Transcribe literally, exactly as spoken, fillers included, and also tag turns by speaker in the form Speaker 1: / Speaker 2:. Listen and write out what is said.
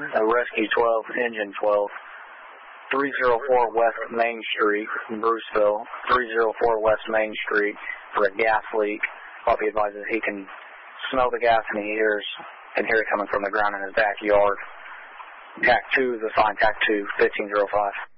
Speaker 1: uh, Rescue twelve, Engine twelve, three oh four West Main Street, Bruceville, three oh four West Main Street for a gas leak. Puppy advises he can smell the gas and he hears, can hear it coming from the ground in his backyard. T A C two is assigned T A C two, fifteen oh five.